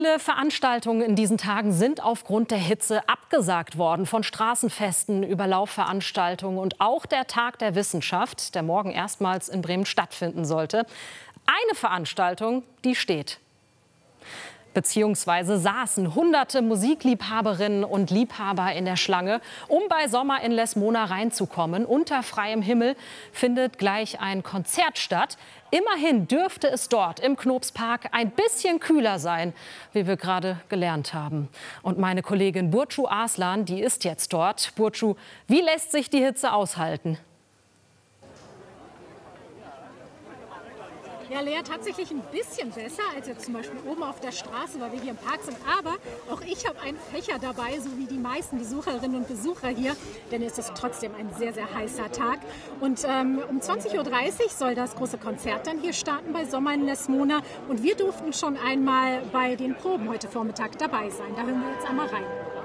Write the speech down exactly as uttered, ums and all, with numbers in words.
Viele Veranstaltungen in diesen Tagen sind aufgrund der Hitze abgesagt worden. Von Straßenfesten über Laufveranstaltungen und auch der Tag der Wissenschaft, der morgen erstmals in Bremen stattfinden sollte. Eine Veranstaltung, die steht. Beziehungsweise saßen hunderte Musikliebhaberinnen und Liebhaber in der Schlange, um bei Sommer in Lesmona reinzukommen. Unter freiem Himmel findet gleich ein Konzert statt. Immerhin dürfte es dort im Knopspark ein bisschen kühler sein, wie wir gerade gelernt haben. Und meine Kollegin Burcu Arslan, die ist jetzt dort. Burcu, wie lässt sich die Hitze aushalten? Ja, Lea, tatsächlich ein bisschen besser als jetzt zum Beispiel oben auf der Straße, weil wir hier im Park sind. Aber auch ich habe einen Fächer dabei, so wie die meisten Besucherinnen und Besucher hier. Denn es ist trotzdem ein sehr, sehr heißer Tag. Und ähm, um zwanzig Uhr dreißig soll das große Konzert dann hier starten bei Sommer in Lesmona. Und wir durften schon einmal bei den Proben heute Vormittag dabei sein. Da hören wir jetzt einmal rein.